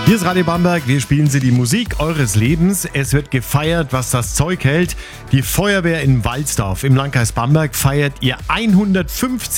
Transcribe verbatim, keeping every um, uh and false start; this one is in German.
Hier ist Radio Bamberg, wir spielen Sie die Musik eures Lebens. Es wird gefeiert, was das Zeug hält. Die Feuerwehr in Walsdorf im Landkreis Bamberg feiert ihr hundertfünfzig